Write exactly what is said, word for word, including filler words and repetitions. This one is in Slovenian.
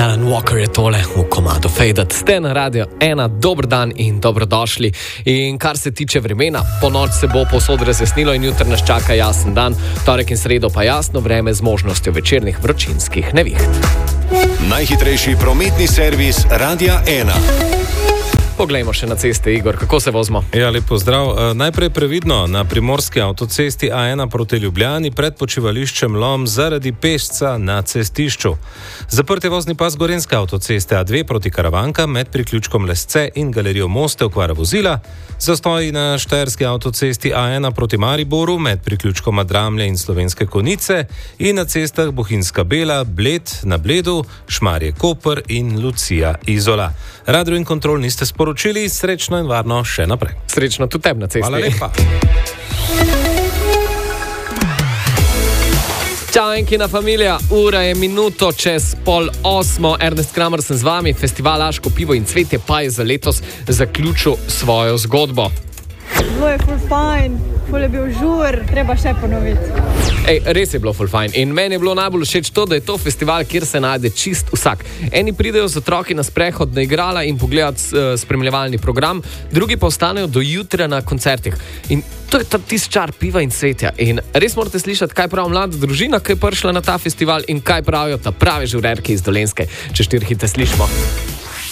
Alan Walker je tole v komadu Faded. Ste na Radio ena, dober dan in dobrodošli. In kar se tiče vremena, po noč se bo povsod razjasnilo in jutri nas čaka jasen dan, torek in sredo pa jasno vreme z možnostjo večernih vročinskih neviht. Najhitrejši prometni servis Radia ena. Poglejmo še na ceste, Igor, kako se vozimo? Ja, lep pozdrav. E, najprej previdno na primorski avtocesti A ena proti Ljubljani pred počivališčem Lom zaradi pešca na cestišču. Zaprt je vozni pas Gorenjske avtoceste A dve proti Karavankam med priključkom Lesce in galerijo Moste, okvara vozila. Zastoji na štajerski avtocesti A ena proti Mariboru med priključkom Dramlje in Slovenske Konjice in na cestah Bohinjska Bela, Bled na Bledu, Šmarje Koper in Lucija Izola. Radio in kontrol niste sporočili, srečno in varno še naprej. Srečno tudi tebi na cesti. Hvala lepa. Čau, enkina familija, ura je minuto čez pol osmo. Ernest Kramer sem z vami, festival Laško pivo in cvetje pa je za letos zaključil svojo zgodbo. Bilo je ful fajn, ful je bil žur, treba še ponoviti. Ej, res je bilo ful fajn in meni je bilo najbolj všeč to, da je to festival, kjer se najde čist vsak. Eni pridejo z otroki na sprehod na igrala in pogledat uh, spremljevalni program, drugi pa ostanejo do jutra na koncertih. In to je ta tisti čar piva in cvetja. In res morate slišati, kaj pravi mlada družina, ki je prišla na ta festival in kaj pravijo ta pravi žurerki iz Dolenjske. Če štirhite slišimo.